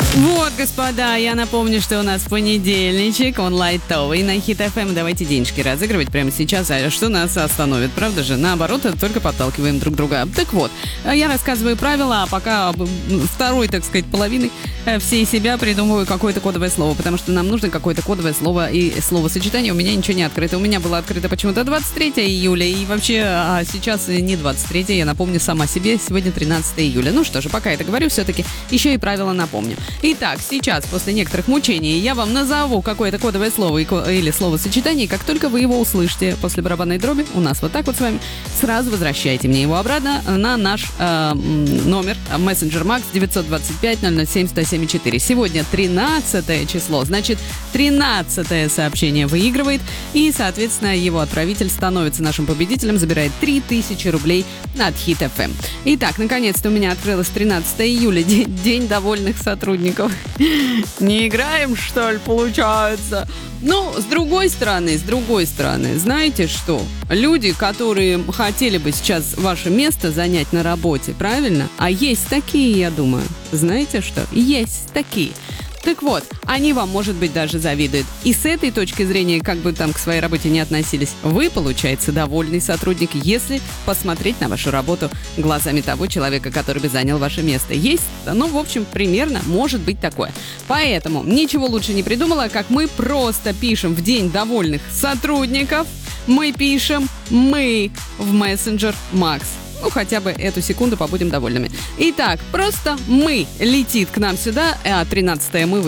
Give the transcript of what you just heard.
Вот, господа, я напомню, что у нас понедельничек, он лайтовый на Хит FM. Давайте денежки разыгрывать прямо сейчас. А что нас остановит, правда же? Наоборот, это только подталкиваем друг друга. Так вот, я рассказываю правила, а пока второй, так сказать, половины всей себя придумываю какое-то кодовое слово, потому что нам нужно какое-то кодовое слово и словосочетание. У меня ничего не открыто. У меня было открыто почему-то 23 июля, и вообще сейчас не 23, я напомню сама себе, сегодня 13 июля. Ну что же, пока это говорю, все-таки еще и правила напомню. Итак, сейчас, после некоторых мучений, я вам назову какое-то кодовое слово или словосочетание, и как только вы его услышите после барабанной дроби, у нас вот так вот с вами, сразу возвращайте мне его обратно на наш номер Messenger Max 925-007-1074. Сегодня 13 число, значит, 13 сообщение выигрывает, и, соответственно, его отправитель становится нашим победителем, забирает 3000 рублей от Hit FM. Итак, наконец-то у меня открылось 13 июля, день довольных сотрудников. Не играем, что ли, получается? Ну, с другой стороны, знаете что? Люди, которые хотели бы сейчас ваше место занять на работе, правильно? А есть такие, я думаю. Знаете что? Есть такие. Так вот, они вам, может быть, даже завидуют. И с этой точки зрения, как бы там к своей работе не относились, вы, получается, довольный сотрудник, если посмотреть на вашу работу глазами того человека, который бы занял ваше место. Есть? Ну, в общем, примерно может быть такое. Поэтому ничего лучше не придумала, как мы просто пишем в день довольных сотрудников, мы пишем «мы» в Messenger Max. Ну, хотя бы эту секунду побудем довольными. Итак, просто «мы» летит к нам сюда, а 13-е мы